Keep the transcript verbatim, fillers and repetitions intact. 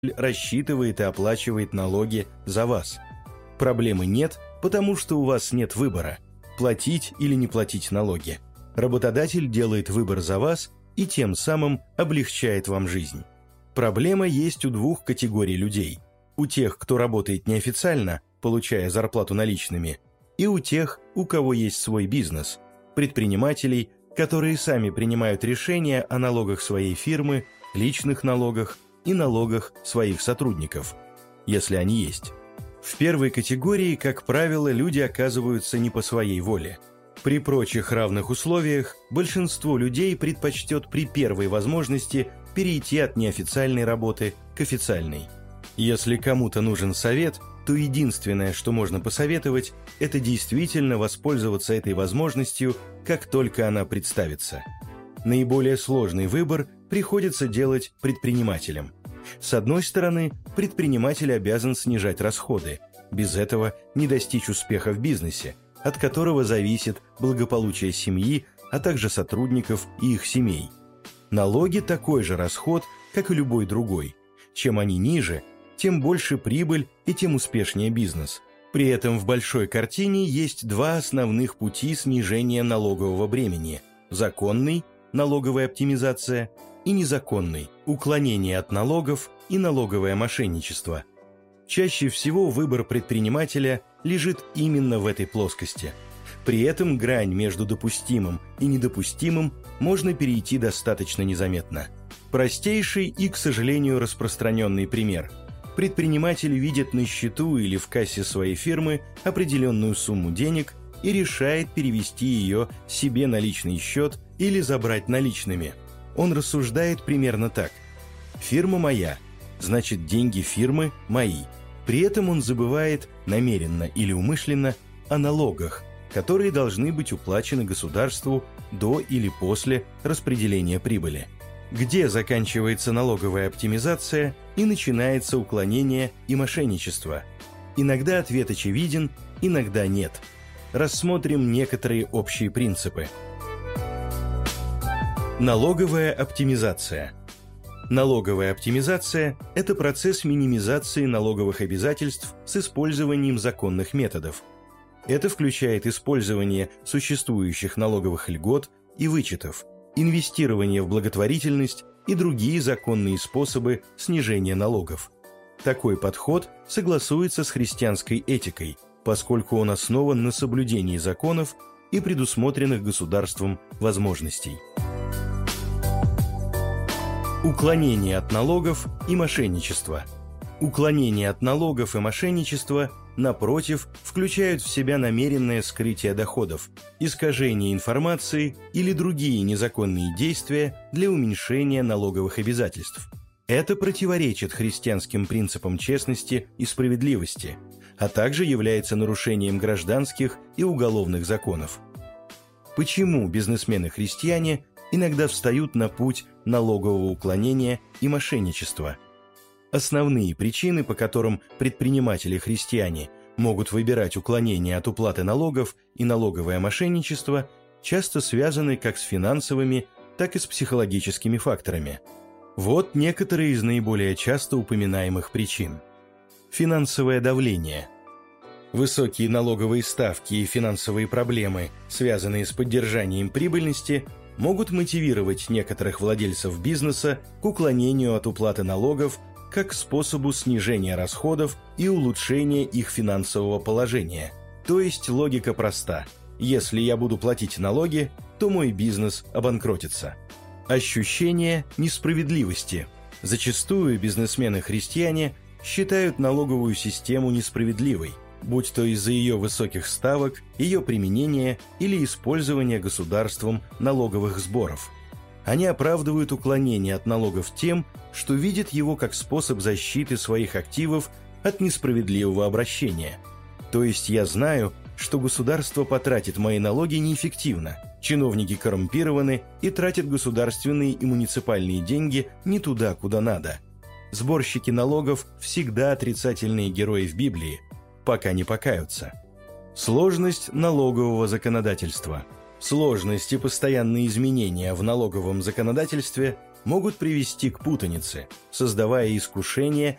рассчитывает и оплачивает налоги за вас. Проблемы нет, потому что у вас нет выбора – платить или не платить налоги. Работодатель делает выбор за вас и тем самым облегчает вам жизнь. Проблема есть у двух категорий людей. У тех, кто работает неофициально, получая зарплату наличными, и у тех, у кого есть свой бизнес, предпринимателей, которые сами принимают решения о налогах своей фирмы, личных налогах и налогах своих сотрудников, если они есть. В первой категории, как правило, люди оказываются не по своей воле. При прочих равных условиях большинство людей предпочтет при первой возможности перейти от неофициальной работы к официальной. Если кому-то нужен совет, то единственное, что можно посоветовать, это действительно воспользоваться этой возможностью, как только она представится. Наиболее сложный выбор приходится делать предпринимателям. С одной стороны, предприниматель обязан снижать расходы. Без этого не достичь успеха в бизнесе, от которого зависит благополучие семьи, а также сотрудников и их семей. Налоги – такой же расход, как и любой другой. Чем они ниже, тем больше прибыль и тем успешнее бизнес. При этом в большой картине есть два основных пути снижения налогового бремени – законный – налоговая оптимизация и незаконный – уклонение от налогов и налоговое мошенничество. Чаще всего выбор предпринимателя лежит именно в этой плоскости. При этом грань между допустимым и недопустимым можно перейти достаточно незаметно. Простейший и, к сожалению, распространенный пример. Предприниматель видит на счету или в кассе своей фирмы определенную сумму денег и решает перевести ее себе на личный счет или забрать наличными. Он рассуждает примерно так. «Фирма моя, значит, деньги фирмы мои». При этом он забывает, намеренно или умышленно, о налогах, которые должны быть уплачены государству до или после распределения прибыли. Где заканчивается налоговая оптимизация и начинается уклонение и мошенничество? Иногда ответ очевиден, иногда нет. Рассмотрим некоторые общие принципы. Налоговая оптимизация. Налоговая оптимизация – это процесс минимизации налоговых обязательств с использованием законных методов. Это включает использование существующих налоговых льгот и вычетов, инвестирование в благотворительность и другие законные способы снижения налогов. Такой подход согласуется с христианской этикой, поскольку он основан на соблюдении законов и предусмотренных государством возможностей. Уклонение от налогов и мошенничество. Уклонение от налогов и мошенничество, напротив, включают в себя намеренное скрытие доходов, искажение информации или другие незаконные действия для уменьшения налоговых обязательств. Это противоречит христианским принципам честности и справедливости, а также является нарушением гражданских и уголовных законов. Почему бизнесмены-христиане иногда встают на путь налогового уклонения и мошенничества? Основные причины, по которым предприниматели-христиане могут выбирать уклонение от уплаты налогов и налоговое мошенничество, часто связаны как с финансовыми, так и с психологическими факторами. Вот некоторые из наиболее часто упоминаемых причин. Финансовое давление. Высокие налоговые ставки и финансовые проблемы, связанные с поддержанием прибыльности, могут мотивировать некоторых владельцев бизнеса к уклонению от уплаты налогов как к способу снижения расходов и улучшения их финансового положения. То есть логика проста. Если я буду платить налоги, то мой бизнес обанкротится. Ощущение несправедливости. Зачастую бизнесмены-христиане считают налоговую систему несправедливой, будь то из-за ее высоких ставок, ее применения или использования государством налоговых сборов. Они оправдывают уклонение от налогов тем, что видят его как способ защиты своих активов от несправедливого обращения. То есть я знаю, что государство потратит мои налоги неэффективно, чиновники коррумпированы и тратят государственные и муниципальные деньги не туда, куда надо. Сборщики налогов всегда отрицательные герои в Библии, пока не покаются. Сложность налогового законодательства. Сложность и постоянные изменения в налоговом законодательстве могут привести к путанице, создавая искушение